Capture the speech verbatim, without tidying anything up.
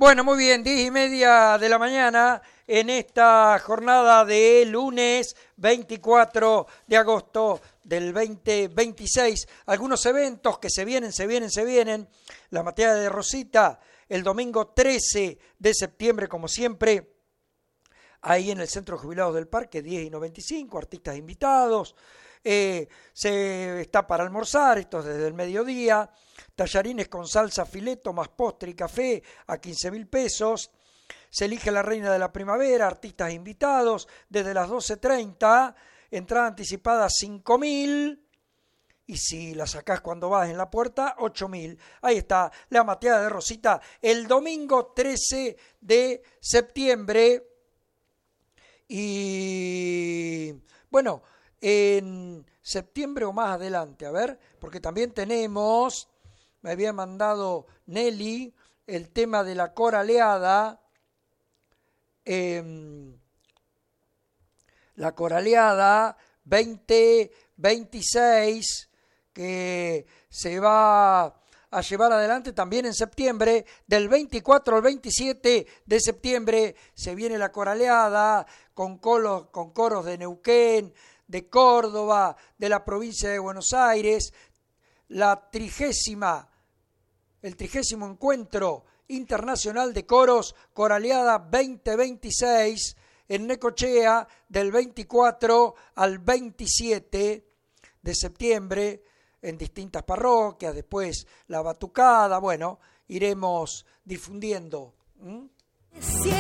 Bueno, muy bien, diez y media de la mañana en esta jornada de lunes veinticuatro de agosto del veinte veintiséis. Algunos eventos que se vienen, se vienen, se vienen. La Mateada de Rosita el domingo trece de septiembre, como siempre, ahí en el Centro de Jubilados del Parque, diez y noventa y cinco, artistas invitados. Eh, se está para almorzar, esto es desde el mediodía, tallarines con salsa fileto más postre y café a quince mil pesos, se elige la reina de la primavera, artistas invitados, desde las doce treinta, entrada anticipada cinco mil, y si la sacás cuando vas en la puerta, ocho mil. Ahí está la Mateada de Rosita, el domingo trece de septiembre, y bueno, en septiembre o más adelante, a ver, porque también tenemos, me había mandado Nelly, el tema de la coraleada, eh, la coraleada veinte veintiséis, que se va a llevar adelante también en septiembre, del veinticuatro al veintisiete de septiembre, se viene la coraleada con, colos, con coros de Neuquén, de Córdoba, de la provincia de Buenos Aires, la trigésima, el trigésimo encuentro internacional de coros, coraleada veinte veintiséis, en Necochea, del veinticuatro al veintisiete de septiembre, en distintas parroquias, después la batucada, bueno, iremos difundiendo. ¿Mm?